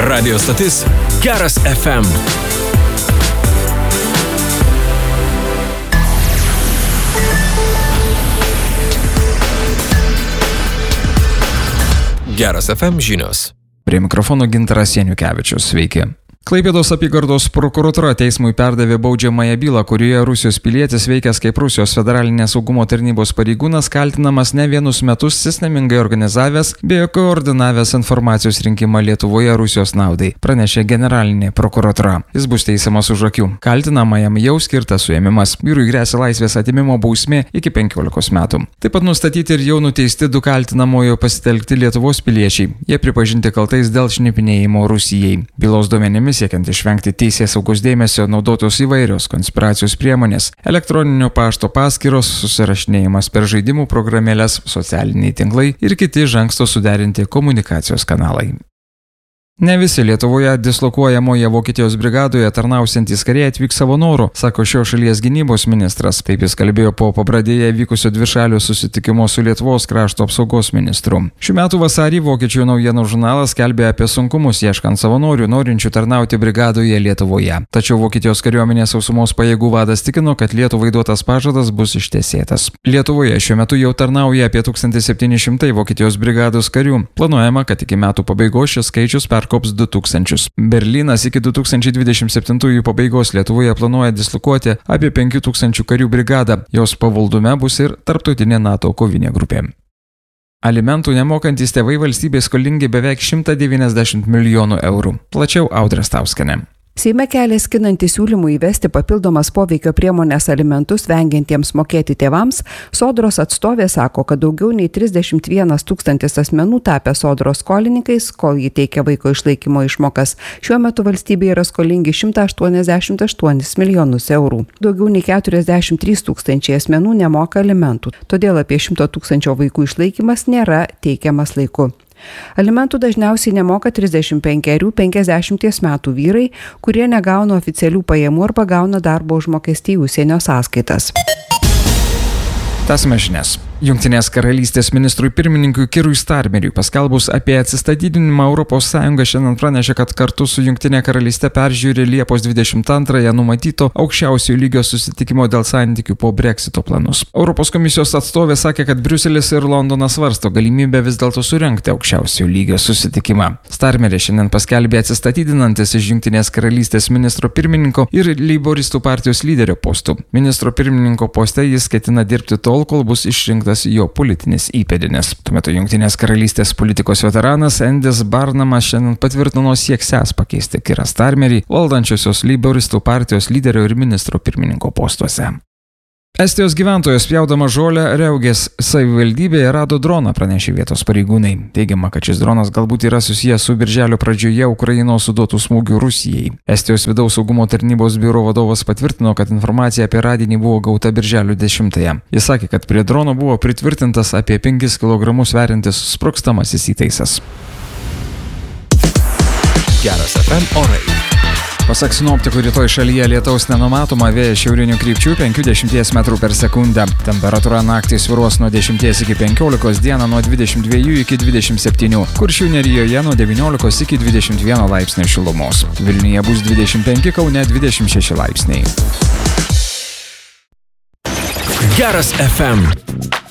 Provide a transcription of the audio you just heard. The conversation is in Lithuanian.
Radio stotis Geras FM. Geras FM žinios. Prie mikrofono Gintaras Janiukevičius. Sveiki. Klaipėdos apygardos prokuratūra teismui perdavė baudžiamąją bylą, kurioje Rusijos pilietis veikęs kaip Rusijos federalinės saugumo tarnybos pareigūnas kaltinamas ne vienus metus sistemingai organizavęs bei koordinavęs informacijos rinkimą Lietuvoje Rusijos naudai, pranešė generalinė prokuratūra. Jis bus teisiamas už akių. Kaltinamajam jau skirtas suėmimas. Vyrui gresia laisvės atėmimo bausmė iki 15 metų. Taip pat nustatyti ir jau nuteisti 2 kaltinamojo pasitelkti Lietuvos piliečiai. Jie pripažinti kaltais dėl šnipinėjimo Rusijai. Bylos duomenimis siekiant išvengti teisės saugos dėmesio naudotos įvairios konspiracijos priemonės, elektroninio pašto paskyros, susirašinėjimas per žaidimų programėlės, socialiniai tinklai ir kiti iš anksto suderinti komunikacijos kanalai. Ne visi Lietuvoje dislokuojamoje Vokietijos brigadoje tarnausiantys kariai atvyks savo noru, sako šios šalies gynybos ministras. Taip jis kalbėjo po Pabradėje vykusio dvišalio susitikimo su Lietuvos krašto apsaugos ministru. Šių metų vasarį Vokiečių naujienų žurnalas skelbė apie sunkumus ieškant savanorių norinčių tarnauti brigadoje Lietuvoje. Tačiau Vokietijos kariuomenės sausumos pajėgų vadas tikino, kad Lietuvai duotas pažadas bus ištesėtas. Lietuvoje šiuo metu jau tarnauja apie 1700 Vokietijos brigados karių. Planuojama, kad iki metų pabaigos šis skaičius perkops 2000. Berlynas iki 2027 pabaigos Lietuvoje planuoja dislokuoti apie 5000 karių brigadą. Jos pavaldume bus ir tarptautinė NATO kovinė grupė. Alimentų nemokantys tėvai valstybei skolingi beveik 190 milijonų eurų. Plačiau Audra Stauskienė. Seime kelia skinantį siūlymų įvesti papildomas poveikio priemonės alimentus vengiantiems mokėti tėvams. Sodros atstovė sako, kad daugiau nei 31 000 asmenų tapę Sodros skolininkais, kol jį teikia vaiko išlaikymo išmokas. Šiuo metu valstybė yra skolingi 188 milijonus eurų. Daugiau nei 43 000 asmenų nemoka alimentų, todėl apie 100 000 vaikų išlaikymas nėra teikiamas laiku. Alimentų dažniausiai nemoka 35–50 metų vyrai, kurie negauna oficialių pajamų arba gauna darbo užmokestį į užsienio sąskaitas. Tęsime žinias. Jungtinės karalystės ministrui pirmininkui Keirui Starmeriui paskelbus apie atsistatydinimą ES šiandien pranešė, kad kartu su Jungtinė karalystė peržiūri Liepos 22-ąją numatyto aukščiausio lygio susitikimo dėl santykių po Brexito planus. Europos komisijos atstovė sakė, kad Briuselis ir Londonas svarsto galimybę vis dėlto surengti aukščiausio lygio susitikimą. Starmerį šiandien paskelbė atsistatydinantis iš Jungtinės karalystės ministro pirmininko ir leiboristų partijos lyderio postų. Ministro pirmininko poste jis ketina dirbti tol, kol bus išrinktas jo politinis įpėdinis. Tuo metu Jungtinės karalystės politikos veteranas Endis Barnamas šiandien patvirtino sieksiąs pakeisti Keirą Starmerį valdančiosios leiboristų partijos lyderio ir ministro pirmininko postuose. Estijos gyventojas pjaudama žolę Reugės savivaldybėje rado droną, pranešė vietos pareigūnai. Teigiama, kad šis dronas galbūt yra susijęs su birželio pradžioje Ukrainos suduotų smūgių Rusijai. Estijos vidaus saugumo tarnybos biuro vadovas patvirtino, kad informacija apie radinį buvo gauta birželio 10-ąją. Jis sakė, kad prie drono buvo pritvirtintas apie 5 kg sveriantis sprogstamasis įtaisas. Geras FM orai. Pasak sinoptikų, rytoj šalyje lietaus nenumatoma, vėjas šiaurinių krypčių 5–10 metrų per sekundę. Temperatūra naktį svyruos nuo 10 iki 15, dieną nuo 22 iki 27, Kuršių nerijoje nuo 19 iki 21 laipsnių šilumos. Vilniuje bus 25, Kaune 26 laipsniai. Geras FM.